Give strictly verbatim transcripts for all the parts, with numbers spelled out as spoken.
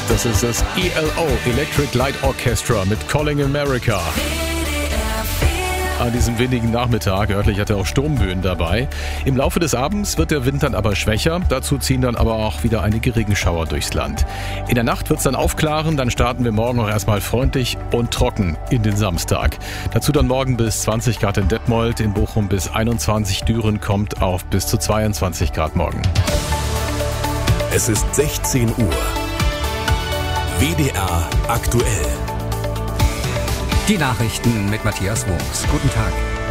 Das ist das E L O, Electric Light Orchestra mit Calling America. An diesem windigen Nachmittag, örtlich hat er auch Sturmböen dabei. Im Laufe des Abends wird der Wind dann aber schwächer. Dazu ziehen dann aber auch wieder einige Regenschauer durchs Land. In der Nacht wird es dann aufklaren. Dann starten wir morgen noch erstmal freundlich und trocken in den Samstag. Dazu dann morgen bis zwanzig Grad in Detmold, in Bochum bis einundzwanzig. Düren kommt auf bis zu zweiundzwanzig Grad morgen. Es ist sechzehn Uhr. W D R aktuell. Die Nachrichten mit Matthias Wurms. Guten Tag.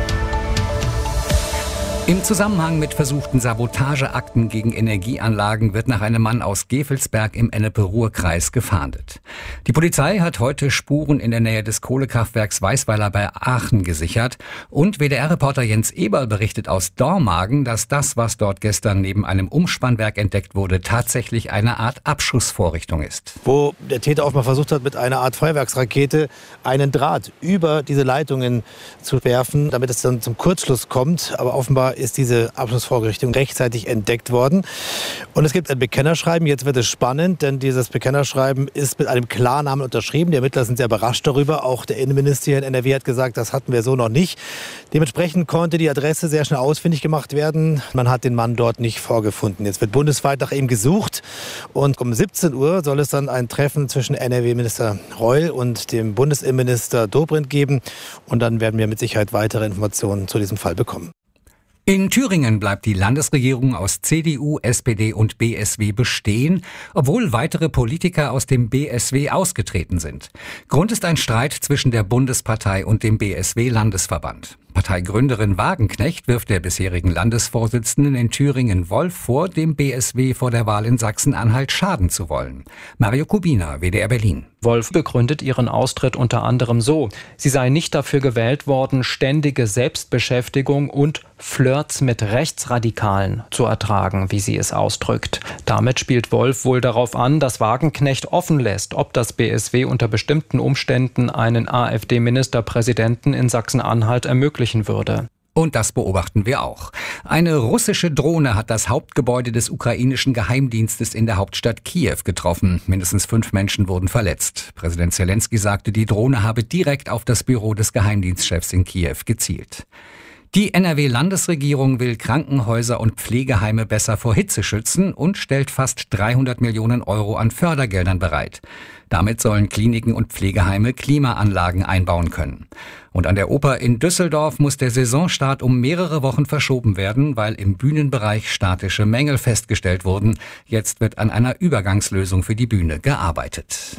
Im Zusammenhang mit versuchten Sabotageakten gegen Energieanlagen wird nach einem Mann aus Gevelsberg im Ennepe-Ruhr-Kreis gefahndet. Die Polizei hat heute Spuren in der Nähe des Kohlekraftwerks Weißweiler bei Aachen gesichert und W D R-Reporter Jens Eberl berichtet aus Dormagen, dass das, was dort gestern neben einem Umspannwerk entdeckt wurde, tatsächlich eine Art Abschussvorrichtung ist. Wo der Täter auch mal versucht hat, mit einer Art Feuerwerksrakete einen Draht über diese Leitungen zu werfen, damit es dann zum Kurzschluss kommt, aber offenbar ist diese Abschlussvorrichtung rechtzeitig entdeckt worden. Und es gibt ein Bekennerschreiben. Jetzt wird es spannend, denn dieses Bekennerschreiben ist mit einem Klarnamen unterschrieben. Die Ermittler sind sehr überrascht darüber. Auch der Innenminister hier in N R W hat gesagt, das hatten wir so noch nicht. Dementsprechend konnte die Adresse sehr schnell ausfindig gemacht werden. Man hat den Mann dort nicht vorgefunden. Jetzt wird bundesweit nach ihm gesucht. Und um siebzehn Uhr soll es dann ein Treffen zwischen N R W-Minister Reul und dem Bundesinnenminister Dobrindt geben. Und dann werden wir mit Sicherheit weitere Informationen zu diesem Fall bekommen. In Thüringen bleibt die Landesregierung aus C D U, S P D und B S W bestehen, obwohl weitere Politiker aus dem B S W ausgetreten sind. Grund ist ein Streit zwischen der Bundespartei und dem B S W-Landesverband. Parteigründerin Wagenknecht wirft der bisherigen Landesvorsitzenden in Thüringen Wolf vor, dem B S W vor der Wahl in Sachsen-Anhalt schaden zu wollen. Mario Kubina, W D R Berlin. Wolf begründet ihren Austritt unter anderem so: Sie sei nicht dafür gewählt worden, ständige Selbstbeschäftigung und Flirts mit Rechtsradikalen zu ertragen, wie sie es ausdrückt. Damit spielt Wolf wohl darauf an, dass Wagenknecht offen lässt, ob das B S W unter bestimmten Umständen einen AfD-Ministerpräsidenten in Sachsen-Anhalt ermöglichen würde. Und das beobachten wir auch. Eine russische Drohne hat das Hauptgebäude des ukrainischen Geheimdienstes in der Hauptstadt Kiew getroffen. Mindestens fünf Menschen wurden verletzt. Präsident Zelensky sagte, die Drohne habe direkt auf das Büro des Geheimdienstchefs in Kiew gezielt. Die N R W-Landesregierung will Krankenhäuser und Pflegeheime besser vor Hitze schützen und stellt fast dreihundert Millionen Euro an Fördergeldern bereit. Damit sollen Kliniken und Pflegeheime Klimaanlagen einbauen können. Und an der Oper in Düsseldorf muss der Saisonstart um mehrere Wochen verschoben werden, weil im Bühnenbereich statische Mängel festgestellt wurden. Jetzt wird an einer Übergangslösung für die Bühne gearbeitet.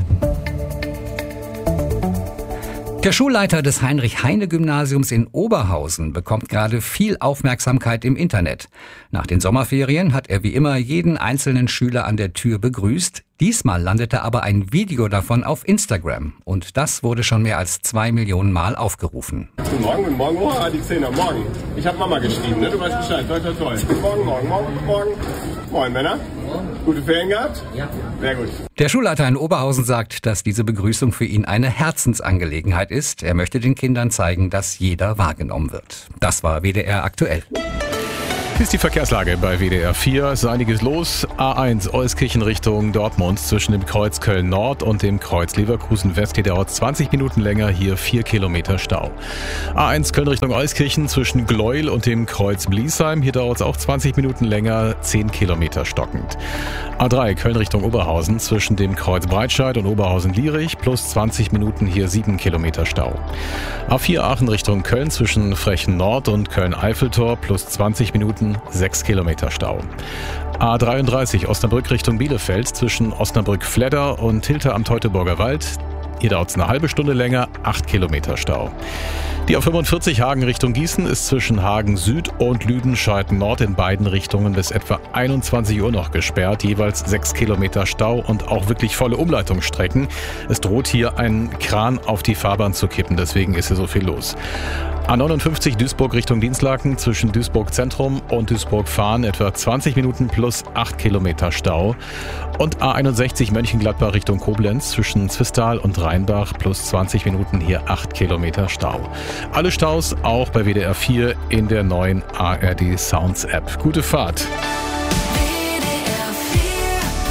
Der Schulleiter des Heinrich-Heine-Gymnasiums in Oberhausen bekommt gerade viel Aufmerksamkeit im Internet. Nach den Sommerferien hat er wie immer jeden einzelnen Schüler an der Tür begrüßt. Diesmal landete aber ein Video davon auf Instagram. Und das wurde schon mehr als zwei Millionen Mal aufgerufen. Guten Morgen, guten Morgen. Oh, die Zehner, morgen. Ich habe Mama geschrieben, ne? Du weißt Bescheid. Toll, toll, toll. Morgen, morgen, morgen, morgen. Moin, Männer. Gute Ferien gehabt? Ja. Sehr gut. Der Schulleiter in Oberhausen sagt, dass diese Begrüßung für ihn eine Herzensangelegenheit ist. Er möchte den Kindern zeigen, dass jeder wahrgenommen wird. Das war W D R aktuell. Hier ist die Verkehrslage bei W D R vier. Es ist einiges los. A eins Euskirchen Richtung Dortmund zwischen dem Kreuz Köln Nord und dem Kreuz Leverkusen West. Hier dauert es zwanzig Minuten länger, hier vier Kilometer Stau. A eins Köln Richtung Euskirchen zwischen Gleuel und dem Kreuz Bliesheim. Hier dauert es auch zwanzig Minuten länger, zehn Kilometer stockend. A drei Köln Richtung Oberhausen zwischen dem Kreuz Breitscheid und Oberhausen-Lierich plus zwanzig Minuten, hier sieben Kilometer Stau. A vier Aachen Richtung Köln zwischen Frechen Nord und Köln-Eiffeltor plus zwanzig Minuten, sechs Kilometer Stau. A dreiunddreißig Osnabrück Richtung Bielefeld zwischen Osnabrück-Fledder und Hilter am Teutoburger Wald. Hier dauert es eine halbe Stunde länger, acht Kilometer Stau. Die A fünfundvierzig Hagen Richtung Gießen ist zwischen Hagen Süd und Lüdenscheid Nord in beiden Richtungen bis etwa einundzwanzig Uhr noch gesperrt. Jeweils sechs Kilometer Stau und auch wirklich volle Umleitungsstrecken. Es droht hier ein Kran auf die Fahrbahn zu kippen, deswegen ist hier so viel los. A neunundfünfzig Duisburg Richtung Dienstlaken zwischen Duisburg Zentrum und Duisburg Fahren etwa zwanzig Minuten plus acht Kilometer Stau. Und A einundsechzig Mönchengladbach Richtung Koblenz zwischen Zwistal und Rheinbach plus zwanzig Minuten, hier acht Kilometer Stau. Alle Staus auch bei W D R vier in der neuen A R D Sounds App. Gute Fahrt!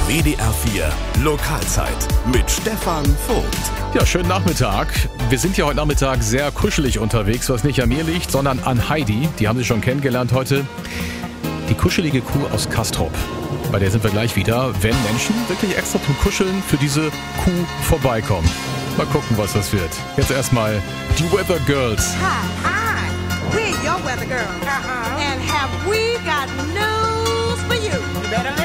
W D R vier Lokalzeit mit Stefan Vogt. Ja, schönen Nachmittag. Wir sind ja heute Nachmittag sehr kuschelig unterwegs, was nicht an mir liegt, sondern an Heidi. Die haben Sie schon kennengelernt heute. Die kuschelige Kuh aus Castrop. Bei der sind wir gleich wieder, wenn Menschen wirklich extra zum Kuscheln für diese Kuh vorbeikommen. Mal gucken, was das wird. Jetzt erstmal die Weather Girls. Hi, hi. We're your weather girls. Uh-huh. And have we got news for you? You better listen.